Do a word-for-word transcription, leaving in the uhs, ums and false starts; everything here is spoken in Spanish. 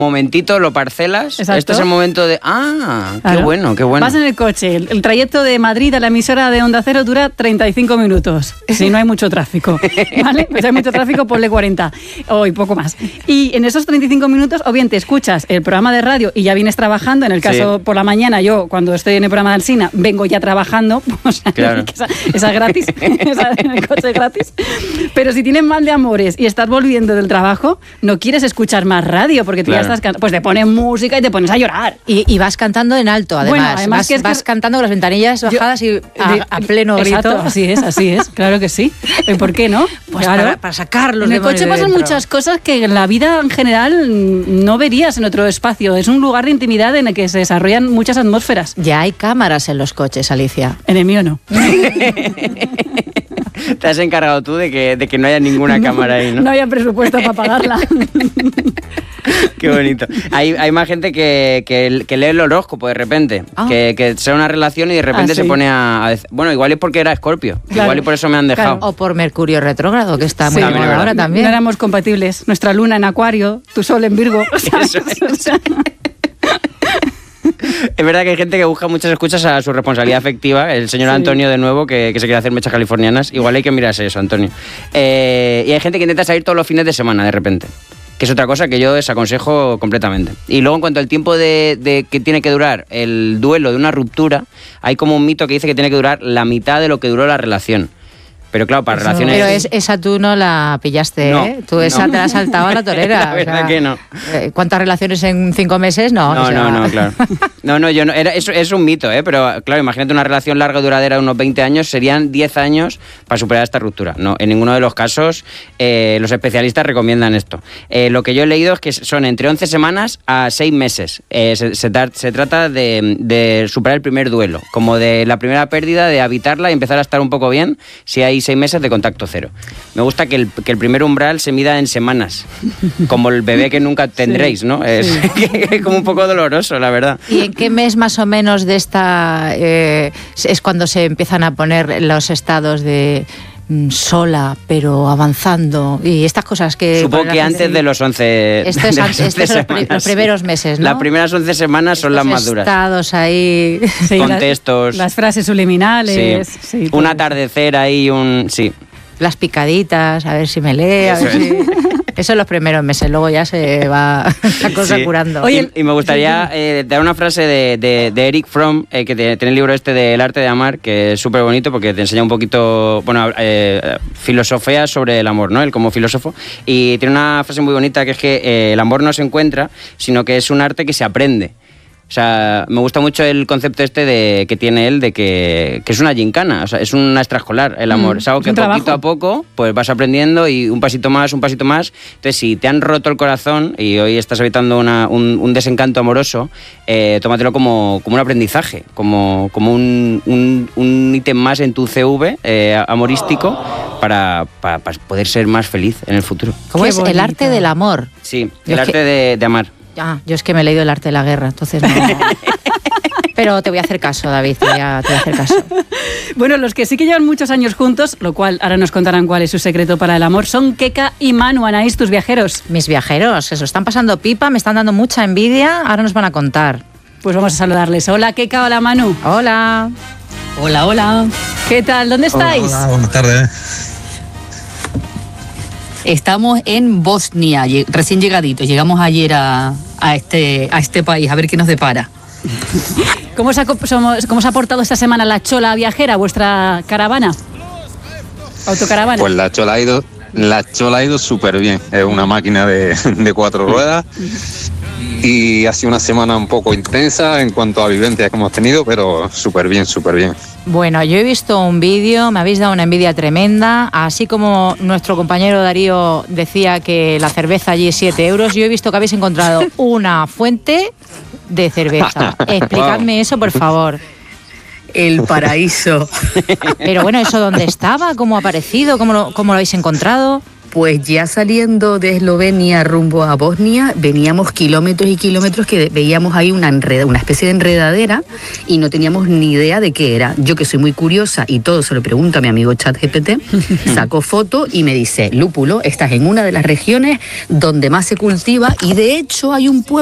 momentito, lo parcelas. Exacto. Este es el momento de... ¡Ah! ¡Qué Claro. bueno, qué bueno! Vas en el coche. El, el trayecto de Madrid a la emisora de Onda Cero dura treinta y cinco minutos. Si no hay mucho tráfico. ¿Vale? Pues hay mucho tráfico, ponle cuarenta. O y poco más. Y en esos treinta y cinco minutos, o bien te escuchas el programa de radio y ya vienes trabajando. En el caso, Sí. por la mañana, yo, cuando estoy en el programa de Alsina, vengo ya trabajando. O sea, Claro. que esa, esa es gratis. Esa en el coche es gratis. Pero si tienes mal de amores y estás volviendo del trabajo, no quieres escuchar más radio porque tú Claro. ya estás... can- Pues te pones música y te pones a llorar. Y, y vas cantando en alto, además. Bueno, además vas que es que- vas cantando con las ventanillas bajadas y a, a pleno Exacto, grito. así es, así es, claro que sí. ¿Y por qué no? Pues Claro. para, para sacar los En el demonios coche de pasan dentro. muchas cosas que en la vida en general mm, no verías en otro espacio. Es un lugar de intimidad en el que se desarrollan muchas atmósferas. Ya hay cámaras en los coches, Alicia. En el mío no. Te has encargado tú de que, de que no haya ninguna cámara ahí, ¿no? No había presupuesto para pagarla. Qué bonito. Hay, hay más gente que, que, que lee el horóscopo de repente. Ah. Que, que sea una relación y de repente Ah, se sí. pone a, a dec- Bueno, igual es porque era Escorpio. Claro. Igual y por eso me han dejado. Claro. O por Mercurio retrógrado, que está muy Sí. de También es moda ahora verdad. también. No éramos compatibles. Nuestra luna en Acuario, tu sol en Virgo. ¿sabes? Eso es. O sea, Es verdad que hay gente que busca muchas escuchas a su responsabilidad afectiva. El señor Sí. Antonio, de nuevo, que, que se quiere hacer mechas californianas. Igual hay que mirarse eso, Antonio. Eh, y hay gente que intenta salir todos los fines de semana, de repente. Que es otra cosa que yo desaconsejo completamente. Y luego, en cuanto al tiempo de, de que tiene que durar el duelo de una ruptura, hay como un mito que dice que tiene que durar la mitad de lo que duró la relación. Pero claro, para Eso- relaciones... Pero es, esa tú no la pillaste, No, ¿eh? Tú esa no. te la has saltado a la torera. La verdad que no. eh, ¿Cuántas relaciones en cinco meses? No, No, o sea, no, no, claro. No, no, yo no. Era, es, es un mito, ¿eh? Pero claro, imagínate una relación larga y duradera de unos veinte años, serían diez años para superar esta ruptura. No, en ninguno de los casos eh, los especialistas recomiendan esto. Eh, lo que yo he leído es que son entre once semanas a seis meses. Eh, se, se, tra- se trata de, de superar el primer duelo, como de la primera pérdida, de habitarla y empezar a estar un poco bien si hay seis meses de contacto cero. Me gusta que el, que el primer umbral se mida en semanas, como el bebé que nunca tendréis, ¿no? Es como un poco doloroso, la verdad. ¿Y en qué mes más o menos de esta eh, es cuando se empiezan a poner los estados de mm, sola, pero avanzando y estas cosas que... Supongo para que la gente- antes de los once Esto es de antes- las estos son los pri- semanas. los primeros meses, ¿no? Las primeras once semanas son las Estos más duras. estados ahí... sí, la- Contextos. las frases subliminales. Sí. sí, un todo. atardecer ahí, un... Sí. Las picaditas, a ver si me lee, a Eso ver si... Eso en los primeros meses, luego ya se va la cosa Sí. curando. Oye, y, y me gustaría eh, dar una frase de, de, de Eric Fromm, eh, que te- tiene el libro este de El arte de amar, que es súper bonito porque te enseña un poquito, bueno, eh, filosofía sobre el amor, ¿no? Él como filósofo. Y tiene una frase muy bonita que es que eh, el amor no se encuentra, sino que es un arte que se aprende. O sea, me gusta mucho el concepto este de que tiene él de que, que es una gincana, o sea, es una extraescolar el amor. Mm, es algo es que un poquito trabajo. a poco pues vas aprendiendo y un pasito más, un pasito más. Entonces, si te han roto el corazón y hoy estás evitando una, un, un desencanto amoroso, eh, tómatelo como, como un aprendizaje, como, como un, un, un ítem más en tu C V eh, amorístico para, para, para poder ser más feliz en el futuro. ¿Cómo Qué es? El bonito. arte del amor. Sí, Yo el es arte que- de, de amar. Ah, yo es que me he leído el arte de la guerra, entonces no... Pero te voy a hacer caso, David, te voy a, te voy a hacer caso. Bueno, los que sí que llevan muchos años juntos, lo cual ahora nos contarán cuál es su secreto para el amor, son Keka y Manu. Anaís, tus viajeros. Mis viajeros, se lo están pasando pipa, me están dando mucha envidia, ahora nos van a contar. Pues vamos a saludarles. Hola, Keka, hola, Manu. Hola. Hola, hola. ¿Qué tal? ¿Dónde estáis? Hola, buenas tardes. Estamos en Bosnia, lle- recién llegaditos. Llegamos ayer a, a, este, a este país, a ver qué nos depara. ¿Cómo se, ha, co- somos- ¿Cómo se ha portado esta semana la chola viajera, vuestra caravana? Autocaravana. Pues la chola ha ido, la chola ha ido súper bien. Es una máquina de, de cuatro ruedas y ha sido una semana un poco intensa en cuanto a vivencias que hemos tenido, pero súper bien, súper bien. Bueno, yo he visto un vídeo, me habéis dado una envidia tremenda, así como nuestro compañero Darío decía que la cerveza allí es siete euros, yo he visto que habéis encontrado una fuente de cerveza. Explicadme eso, por favor. El paraíso. Pero bueno, ¿eso dónde estaba? ¿Cómo ha aparecido? ¿Cómo lo, cómo lo habéis encontrado? Pues ya saliendo de Eslovenia rumbo a Bosnia, veníamos kilómetros y kilómetros que veíamos ahí una, enreda, una especie de enredadera y no teníamos ni idea de qué era. Yo, que soy muy curiosa y todo se lo pregunto a mi amigo ChatGPT, saco foto y me dice: lúpulo, estás en una de las regiones donde más se cultiva y de hecho hay un pueblo